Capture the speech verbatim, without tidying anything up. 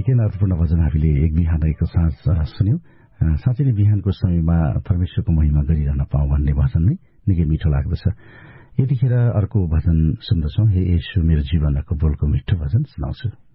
निकै नै अर्थपूर्ण भजन हामीले एक बिहानको साँझ सुन्यौं। साँच्चै नै बिहानको समयमा परमेश्वरको महिमा गरिरहन पाऊँ भन्ने भजन नै निकै मिठो लाग्दछ। यतिखेर अर्को भजन सुन्दछौं। हे येशू मेरो जीवनको बोलको मिठो भजन सुनाउँछु।